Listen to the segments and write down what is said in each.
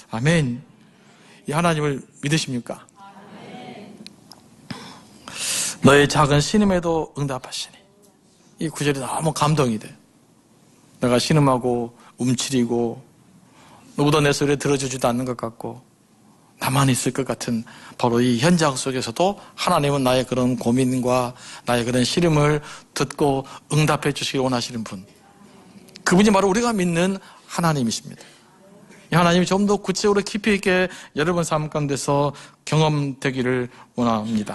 아멘. 이 하나님을 믿으십니까? 너의 작은 신음에도 응답하시니. 이 구절이 너무 감동이 돼요. 내가 신음하고 움츠리고 누구도 내 소리를 들어주지도 않는 것 같고 나만 있을 것 같은 바로 이 현장 속에서도 하나님은 나의 그런 고민과 나의 그런 시름을 듣고 응답해 주시기 원하시는 분, 그분이 바로 우리가 믿는 하나님이십니다. 이 하나님이 좀 더 구체적으로 깊이 있게 여러분 삶 가운데서 경험되기를 원합니다.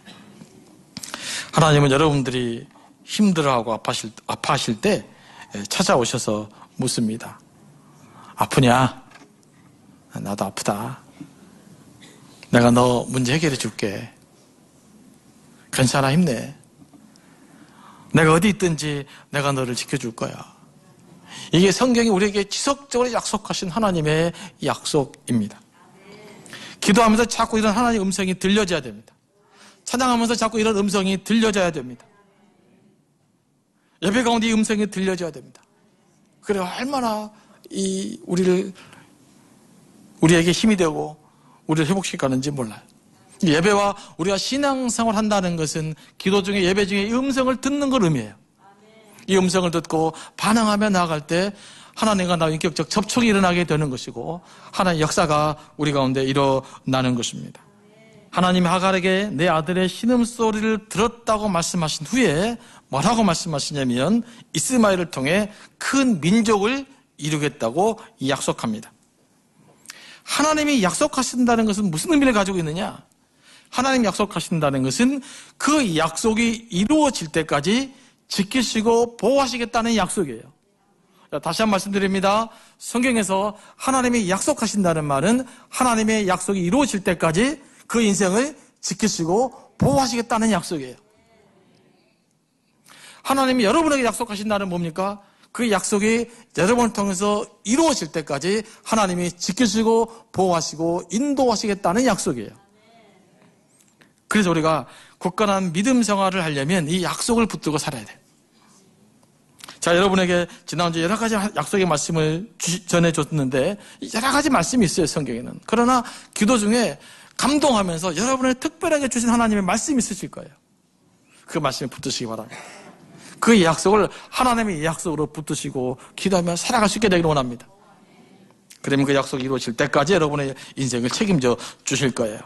하나님은 여러분들이 힘들어하고 아파하실 때 찾아오셔서 묻습니다. 아프냐? 나도 아프다. 내가 너 문제 해결해 줄게. 괜찮아, 힘내. 내가 어디 있든지 내가 너를 지켜줄 거야. 이게 성경이 우리에게 지속적으로 약속하신 하나님의 약속입니다. 기도하면서 자꾸 이런 하나님의 음성이 들려져야 됩니다. 찬양하면서 자꾸 이런 음성이 들려져야 됩니다. 예배 가운데 이 음성이 들려져야 됩니다. 그래 얼마나 우리에게 힘이 되고 우리를 회복시켜가는지 몰라요. 예배와 우리가 신앙생활을 한다는 것은 기도 중에 예배 중에 이 음성을 듣는 걸 의미해요. 이 음성을 듣고 반응하며 나아갈 때 하나님과 나의 인격적 접촉이 일어나게 되는 것이고 하나님의 역사가 우리 가운데 일어나는 것입니다. 하나님이 하갈에게 내 아들의 신음소리를 들었다고 말씀하신 후에 뭐라고 말씀하시냐면 이스마엘을 통해 큰 민족을 이루겠다고 약속합니다. 하나님이 약속하신다는 것은 무슨 의미를 가지고 있느냐? 하나님이 약속하신다는 것은 그 약속이 이루어질 때까지 지키시고 보호하시겠다는 약속이에요. 다시 한번 말씀드립니다. 성경에서 하나님이 약속하신다는 말은 하나님의 약속이 이루어질 때까지 그 인생을 지키시고 보호하시겠다는 약속이에요. 하나님이 여러분에게 약속하신다는 뭡니까? 그 약속이 여러분을 통해서 이루어질 때까지 하나님이 지키시고 보호하시고 인도하시겠다는 약속이에요. 그래서 우리가 굳건한 믿음 생활을 하려면 이 약속을 붙들고 살아야 돼요. 자, 여러분에게 지난주에 여러 가지 약속의 말씀을 전해줬는데 여러 가지 말씀이 있어요, 성경에는. 그러나 기도 중에 감동하면서 여러분을 특별하게 주신 하나님의 말씀이 있으실 거예요. 그 말씀에 붙드시기 바랍니다. 그 약속을 하나님의 약속으로 붙드시고 기도하며 살아갈 수 있게 되기를 원합니다. 그러면 그 약속이 이루어질 때까지 여러분의 인생을 책임져 주실 거예요.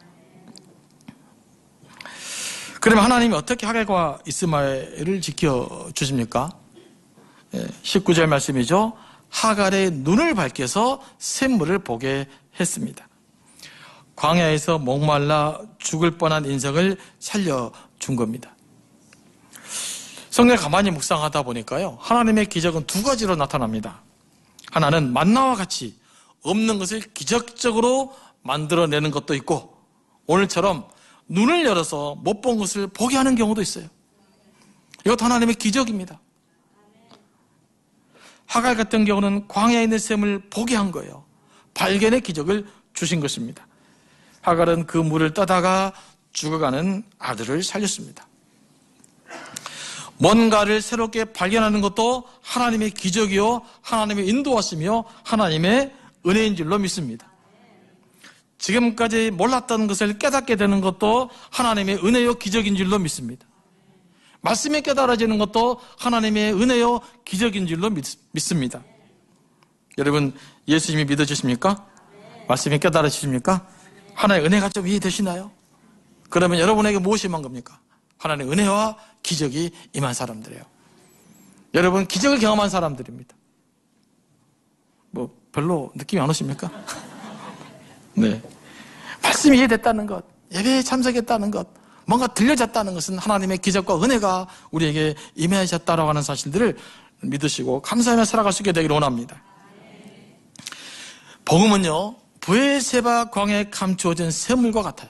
그러면 하나님이 어떻게 하갈과 이스마엘을 지켜주십니까? 19절 말씀이죠. 하갈의 눈을 밝혀서 샘물을 보게 했습니다. 광야에서 목말라 죽을 뻔한 인생을 살려준 겁니다. 성경을 가만히 묵상하다 보니까요, 하나님의 기적은 두 가지로 나타납니다. 하나는 만나와 같이 없는 것을 기적적으로 만들어내는 것도 있고, 오늘처럼 눈을 열어서 못 본 것을 보게 하는 경우도 있어요. 이것도 하나님의 기적입니다. 하갈 같은 경우는 광야에 있는 샘을 보게 한 거예요. 발견의 기적을 주신 것입니다. 하갈은 그 물을 떠다가 죽어가는 아들을 살렸습니다. 뭔가를 새롭게 발견하는 것도 하나님의 기적이요, 하나님의 인도하심이요, 하나님의 은혜인 줄로 믿습니다. 지금까지 몰랐던 것을 깨닫게 되는 것도 하나님의 은혜요, 기적인 줄로 믿습니다. 말씀이 깨달아지는 것도 하나님의 은혜요, 기적인 줄로 믿습니다. 여러분, 예수님이 믿어주십니까? 말씀이 깨달아지십니까? 하나님의 은혜가 좀 이해되시나요? 그러면 여러분에게 무엇이 임한 겁니까? 하나님의 은혜와 기적이 임한 사람들이에요. 여러분, 기적을 경험한 사람들입니다. 별로 느낌이 안 오십니까? 네. 말씀이 이해됐다는 것, 예배에 참석했다는 것, 뭔가 들려졌다는 것은 하나님의 기적과 은혜가 우리에게 임하셨다라고 하는 사실들을 믿으시고 감사하며 살아갈 수 있게 되기를 원합니다. 복음은요, 브에세바 광야에 감추어진 샘물과 같아요.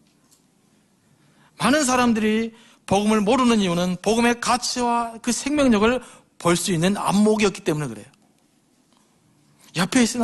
많은 사람들이 복음을 모르는 이유는 복음의 가치와 그 생명력을 볼 수 있는 안목이었기 때문에 그래요. 옆에 있으나